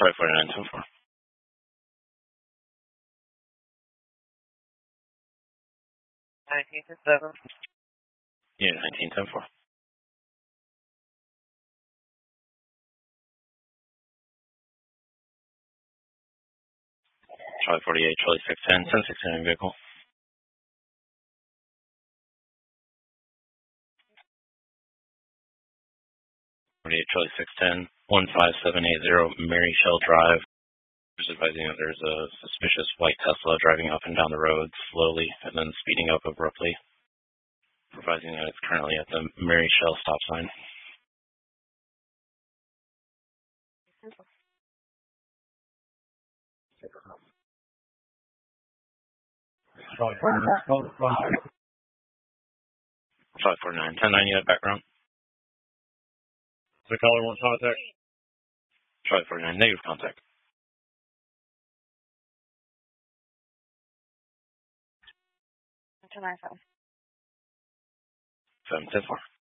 Charlie 49, 10-4. Unit 19, 10-4. Charlie 48, Charlie 610, 10-6 vehicle. 48, Charlie 610, 15780 Mary Shell Drive. Just advising that there's a suspicious white Tesla driving up and down the road slowly and then speeding up abruptly. Advising that it's currently at the Mary Shell stop sign. Charlie 49, 10-9, you have background. The caller wants contact. Charlie 49, negative contact. 7-10-4.